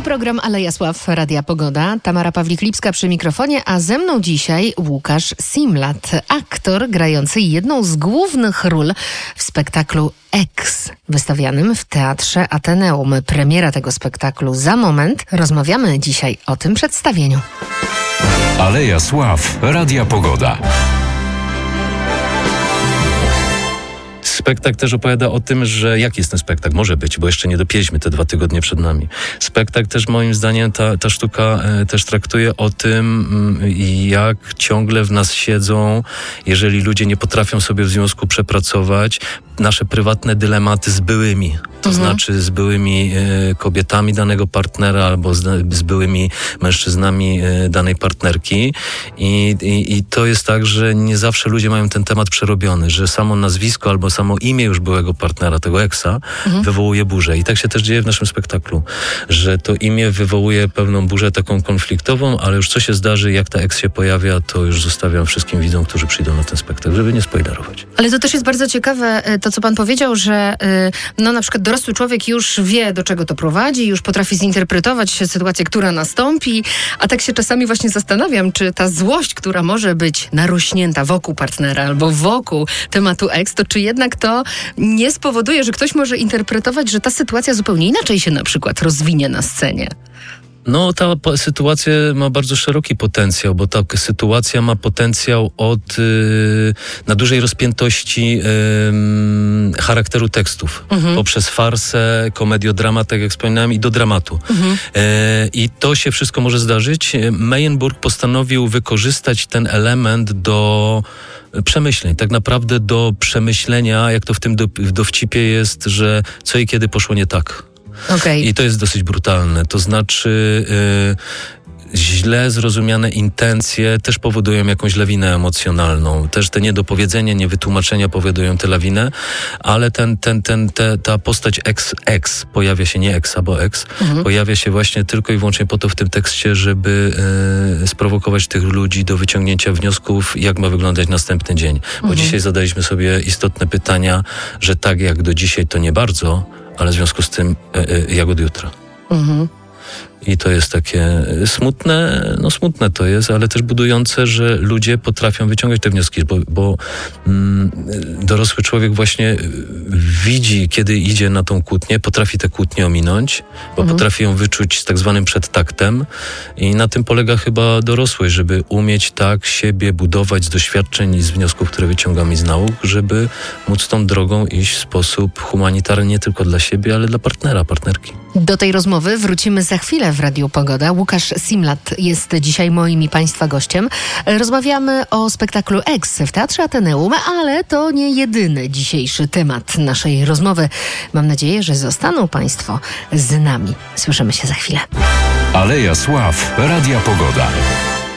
program Aleja Sław Radia Pogoda. Tamara Pawlik-Lipska przy mikrofonie, a ze mną dzisiaj Łukasz Simlat, aktor grający jedną z głównych ról w spektaklu X, wystawianym w Teatrze Ateneum. Premiera tego spektaklu za moment. Rozmawiamy dzisiaj o tym przedstawieniu. Aleja Sław Radia Pogoda. Spektakl też opowiada o tym, że jaki jest ten spektakl, może być, bo jeszcze nie dopięliśmy te 2 tygodnie przed nami. Spektakl też moim zdaniem, ta sztuka też traktuje o tym, jak ciągle w nas siedzą, jeżeli ludzie nie potrafią sobie w związku przepracować, nasze prywatne dylematy z byłymi. To znaczy z byłymi kobietami danego partnera albo z byłymi mężczyznami danej partnerki. I to jest tak, że nie zawsze ludzie mają ten temat przerobiony, że samo nazwisko albo samo imię już byłego partnera, tego eksa, wywołuje burzę. I tak się też dzieje w naszym spektaklu, że to imię wywołuje pewną burzę taką konfliktową, ale już co się zdarzy, jak ta eks się pojawia, to już zostawiam wszystkim widzom, którzy przyjdą na ten spektakl, żeby nie spoilerować. Ale to też jest bardzo ciekawe, to co pan powiedział, że na przykład dorosły człowiek już wie, do czego to prowadzi, już potrafi zinterpretować sytuację, która nastąpi, a tak się czasami właśnie zastanawiam, czy ta złość, która może być narośnięta wokół partnera albo wokół tematu eks, to czy jednak to nie spowoduje, że ktoś może interpretować, że ta sytuacja zupełnie inaczej się na przykład rozwinie na scenie? No, ta sytuacja ma bardzo szeroki potencjał, bo ta sytuacja ma potencjał od na dużej rozpiętości charakteru tekstów. Poprzez farsę, komediodramat, tak jak wspominałem, i do dramatu. I to się wszystko może zdarzyć. Meyerburg postanowił wykorzystać ten element do przemyśleń, tak naprawdę do przemyślenia, jak to w tym dowcipie jest, że co i kiedy poszło nie tak. Okay. I to jest dosyć brutalne. To znaczy źle zrozumiane intencje też powodują jakąś lawinę emocjonalną. Też te niedopowiedzenia, niewytłumaczenia powodują tę lawinę, ale ta postać ex pojawia się, nie eksa, bo ex, pojawia się właśnie tylko i wyłącznie po to w tym tekście, żeby sprowokować tych ludzi do wyciągnięcia wniosków, jak ma wyglądać następny dzień. Bo dzisiaj zadaliśmy sobie istotne pytania, że tak jak do dzisiaj to nie bardzo, ale w związku z tym jak od jutra. I to jest takie smutne to jest, ale też budujące, że ludzie potrafią wyciągać te wnioski, bo dorosły człowiek właśnie widzi, kiedy idzie na tą kłótnię, potrafi tę kłótnię ominąć, bo potrafi ją wyczuć z tak zwanym przedtaktem i na tym polega chyba dorosłość, żeby umieć tak siebie budować z doświadczeń i z wniosków, które wyciągam i z nauk, żeby móc tą drogą iść w sposób humanitarny nie tylko dla siebie, ale dla partnera, partnerki. Do tej rozmowy wrócimy za chwilę w Radiu Pogoda. Łukasz Simlat jest dzisiaj moim i Państwa gościem. Rozmawiamy o spektaklu X w Teatrze Ateneum, ale to nie jedyny dzisiejszy temat naszej rozmowy. Mam nadzieję, że zostaną Państwo z nami. Słyszymy się za chwilę. Aleja Sław Radia Pogoda.